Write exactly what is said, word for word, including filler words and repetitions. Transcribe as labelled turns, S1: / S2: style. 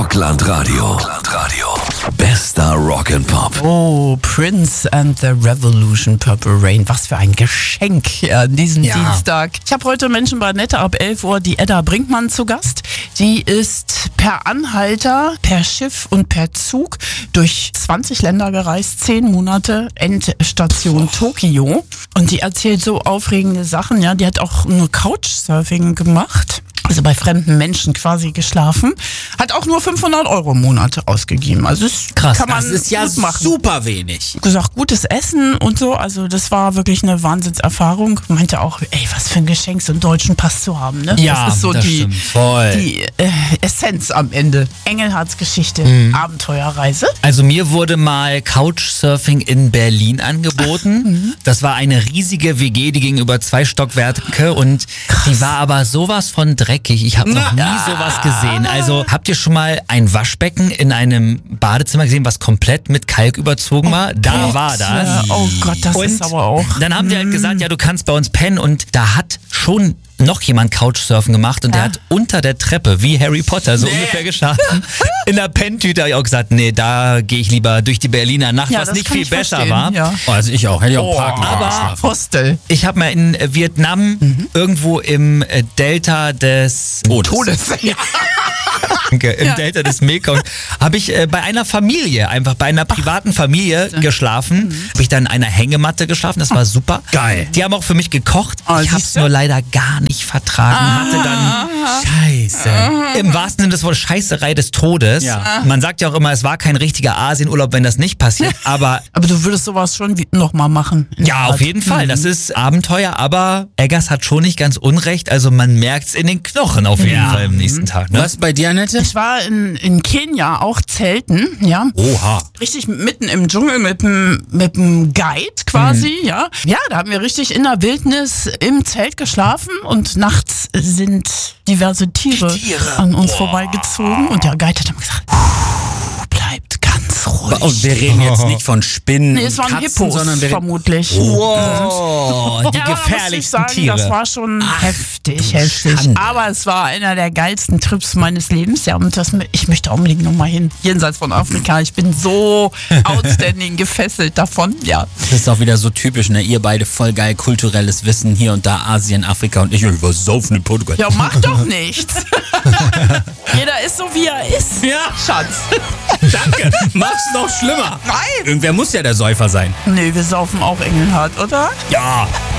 S1: Rockland Radio. Rockland Radio. Bester Rock and Pop.
S2: Oh, Prince and the Revolution, Purple Rain. Was für ein Geschenk an diesem
S3: Ja.
S2: Dienstag. Ich habe heute Menschen bei Nette ab elf Uhr die Edda Brinkmann zu Gast. Die ist per Anhalter, per Schiff und per Zug durch zwanzig Länder gereist, zehn Monate, Endstation oh. Tokio. Und die erzählt so aufregende Sachen. Ja, die hat auch nur Couchsurfing gemacht. Also bei fremden Menschen quasi geschlafen. Hat auch nur fünfhundert Euro im Monat ausgegeben. Also das
S3: Krass,
S2: kann man
S3: das ist ja
S2: gut machen.
S3: super wenig.
S2: Gesagt, gutes Essen und so. Also das war wirklich eine Wahnsinnserfahrung. Meinte auch, ey, was für ein Geschenk, so einen deutschen Pass zu haben. Ne?
S3: Ja,
S2: das ist so
S3: das
S2: die,
S3: stimmt. Voll.
S2: die äh, Essenz am Ende. Engelhards Geschichte, mhm. Abenteuerreise.
S3: Also mir wurde mal Couchsurfing in Berlin angeboten.
S2: Mhm.
S3: Das war eine riesige W G, die ging über zwei Stockwerke und Krass. Die war aber sowas von dreckig. Ich habe noch nie sowas gesehen. Also habt ihr schon mal ein Waschbecken in einem Badezimmer gesehen, was komplett mit Kalk überzogen war?
S2: Oh
S3: da
S2: Gott.
S3: war das.
S2: Ja, oh Gott, das
S3: und
S2: ist aber auch.
S3: Dann haben die halt gesagt, ja, du kannst bei uns pennen und da hat schon noch jemand Couchsurfen gemacht und ja. der hat unter der Treppe, wie Harry Potter, so nee. ungefähr geschlafen. In der Penntüte habe ich auch gesagt, nee, da gehe ich lieber durch die Berliner Nacht, ja, was nicht viel besser verstehen. war.
S2: Ja.
S4: Oh, also ich auch, hätte ich auch
S2: oh,
S4: parken
S3: aber
S2: Hostel.
S3: Ich habe mal in Vietnam mhm. irgendwo im Delta des
S2: Todes. Todes. Ja.
S3: Im
S2: ja.
S3: Delta des Mekong habe ich äh, bei einer Familie, einfach bei einer privaten Familie Ach. geschlafen. Mhm. Habe ich dann in einer Hängematte geschlafen, das war super.
S4: Geil.
S3: Die haben auch für mich gekocht.
S2: Oh,
S3: ich habe es nur leider gar nicht vertragen.
S2: Ah.
S3: Hatte dann Scheiße. Ah. Im wahrsten Sinne des Wortes Scheißerei des Todes.
S4: Ja.
S3: Man sagt ja auch immer, es war kein richtiger Asienurlaub, wenn das nicht passiert. Aber,
S2: aber du würdest sowas schon nochmal machen.
S3: Ja, auf jeden Fall. Das ist Abenteuer, aber Eggers hat schon nicht ganz unrecht. Also man merkt es in den Knochen auf jeden
S2: ja.
S3: Fall im nächsten Tag. Ne?
S4: Was bei dir, Annette?
S2: Ich war in, in Kenia auch zelten, ja.
S4: Oha.
S2: Richtig mitten im Dschungel mit dem mit dem Guide quasi, mhm. ja. Ja, da haben wir richtig in der Wildnis im Zelt geschlafen und nachts sind diverse Tiere,
S3: Tiere.
S2: an uns
S3: Boah.
S2: vorbeigezogen und der Guide hat dann gesagt, bleibt ganz ruhig.
S4: Und wir reden jetzt nicht von Spinnen
S2: Nee, es
S4: und
S2: waren
S4: Katzen,
S2: Hippos
S4: sondern wir
S2: vermutlich.
S3: Wow, die
S2: ja, aber muss ich
S3: gefährlichsten
S2: sagen,
S3: Tiere.
S2: Das war schon
S3: Ach,
S2: heftig, heftig.
S3: Schande.
S2: Aber es war einer der geilsten Trips meines Lebens. Ja, und das, ich möchte unbedingt nochmal hin. Jenseits von Afrika. Ich bin so outstanding gefesselt davon. Ja.
S4: Das ist auch wieder so typisch, ne? Ihr beide voll geil kulturelles Wissen hier und da, Asien, Afrika und ich über Saufen in Portugal.
S2: Ja, mach doch nichts. Jeder ist so, wie er ist.
S4: Ja.
S2: Schatz.
S4: Danke. Mach's noch schlimmer.
S2: Nein.
S4: Irgendwer muss ja der Säufer sein.
S2: Nee, wir saufen auch Engelhard, oder?
S4: Ja.